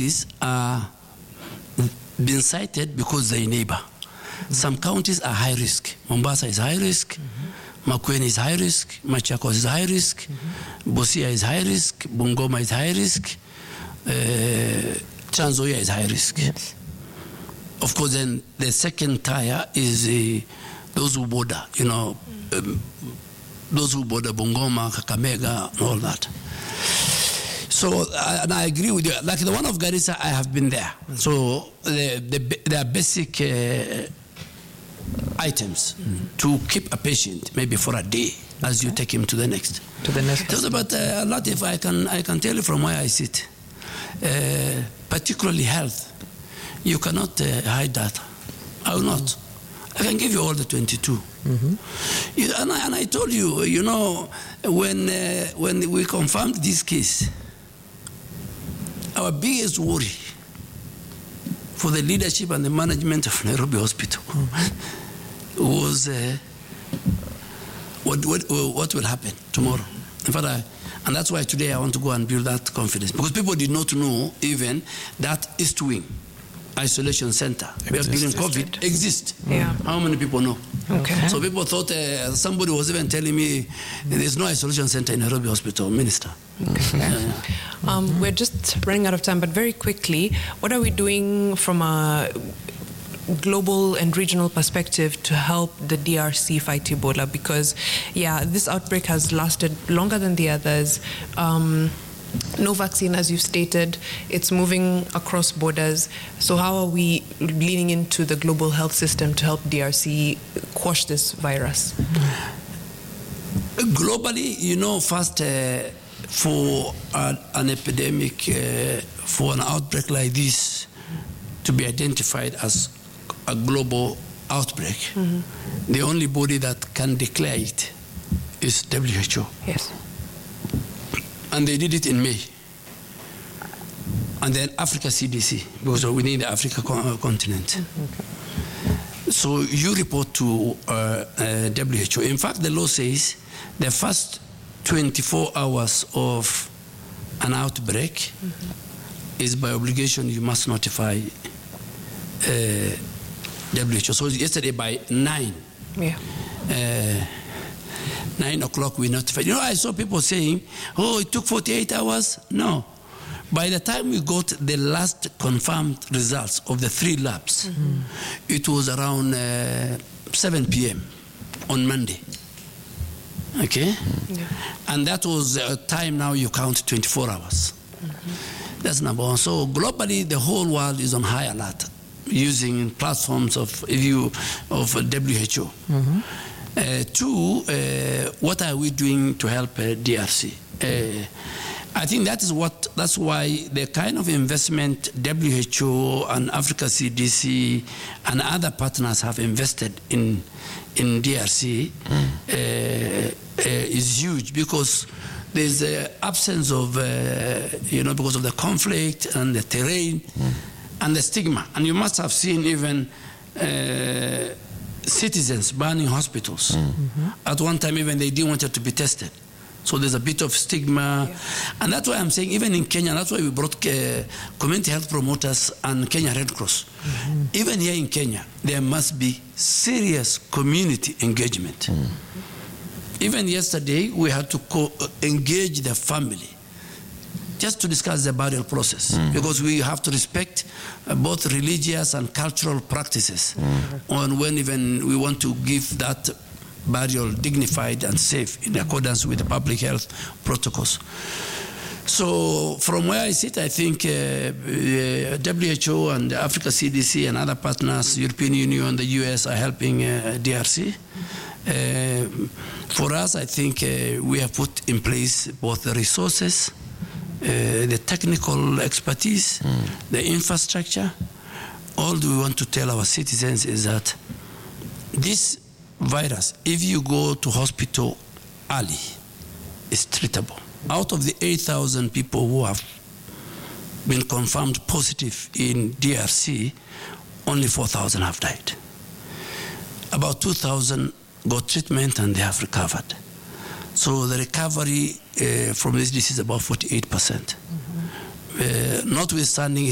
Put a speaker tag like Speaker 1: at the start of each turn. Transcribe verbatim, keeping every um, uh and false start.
Speaker 1: counties are been cited because they neighbor. Mm-hmm. Some counties are high risk. Mombasa is high risk. Mm-hmm. Makueni is high risk. Machakos is high risk. Mm-hmm. Busia is high risk. Bungoma is high risk. Uh, Trans Nzoia is high risk.
Speaker 2: Yes.
Speaker 1: Of course, then the second tier is uh, those who border, you know, um, those who border Bungoma, Kakamega, and all that. So, uh, and I agree with you. Like the one of Garissa, I have been there. So, the, the, there are basic uh, items mm-hmm. to keep a patient, maybe for a day, as okay. you take him to the next.
Speaker 2: To the next.
Speaker 1: Just about uh, a lot. If I can, I can tell you from where I sit. Uh, particularly health, you cannot uh, hide that. I will mm-hmm. not. I can give you all the twenty-two. Mm-hmm. You, and, I, and I told you, you know, when uh, when we confirmed this case, our biggest worry for the leadership and the management of Nairobi Hospital mm-hmm. was uh, what, what what will happen tomorrow. In fact, I, and that's why today I want to go and build that confidence, because people did not know even that East Wing isolation center where during COVID exists.
Speaker 2: Yeah.
Speaker 1: How many people know?
Speaker 2: Okay.
Speaker 1: So people thought uh, somebody was even telling me there's no isolation center in Nairobi Hospital, Minister.
Speaker 2: Okay.
Speaker 1: Yeah.
Speaker 2: Um, we're just running out of time, but very quickly, what are we doing from a global and regional perspective to help the D R C fight Ebola? Because, yeah, this outbreak has lasted longer than the others. Um, no vaccine, as you've stated. It's moving across borders. So how are we leaning into the global health system to help D R C quash this virus?
Speaker 1: Globally, you know, first, uh, for an, an epidemic, uh, for an outbreak like this to be identified as a global outbreak, mm-hmm. the only body that can declare it is W H O.
Speaker 2: Yes.
Speaker 1: And they did it in May. And then Africa C D C, because we need the Africa co- continent. Okay. So you report to uh, uh, W H O. In fact, the law says the first twenty-four hours of an outbreak mm-hmm. is by obligation you must notify uh, W H O. So yesterday by nine,
Speaker 2: yeah.
Speaker 1: uh, nine o'clock we notified. You know, I saw people saying, "Oh, it took forty-eight hours." No, by the time we got the last confirmed results of the three labs, mm-hmm. it was around uh, seven p.m. on Monday. Okay, yeah. And that was a time now you count twenty-four hours. Mm-hmm. That's number one. So globally, the whole world is on high alert, using platforms of you of W H O. Mm-hmm. Uh, two, uh, what are we doing to help uh, D R C? Uh, I think that is what. That's why the kind of investment W H O and Africa C D C and other partners have invested in in D R C mm. uh, uh, is huge, because there's an absence of uh, you know, because of the conflict and the terrain mm. and the stigma. And you must have seen even uh, citizens burning hospitals. Mm-hmm. At one time, even they didn't want it to be tested. So there's a bit of stigma. Yeah. And that's why I'm saying, even in Kenya, that's why we brought uh, community health promoters and Kenya Red Cross. Mm-hmm. Even here in Kenya, there must be serious community engagement. Mm-hmm. Even yesterday, we had to co- engage the family just to discuss the burial process, mm-hmm. because we have to respect uh, both religious and cultural practices mm-hmm. on when even we want to give that burial dignified and safe in accordance with the public health protocols. So from where I sit, I think uh, uh, W H O and Africa C D C and other partners, European Union, the U S, are helping uh, D R C. Uh, for us, I think uh, we have put in place both the resources, uh, the technical expertise, mm. the infrastructure. All we want to tell our citizens is that this virus, if you go to hospital early, is treatable. Out of the eight thousand people who have been confirmed positive in D R C, only four thousand have died. About two thousand got treatment and they have recovered. So the recovery uh, from this disease is about forty-eight percent. Mm-hmm. Uh, notwithstanding, it